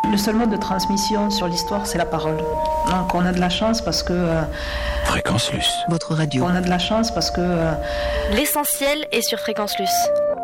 Le seul mode de transmission sur l'histoire, c'est la parole. Donc on a de la chance parce que... Fréquence Luce. Votre radio. On a de la chance parce que... L'essentiel est sur Fréquence Luce.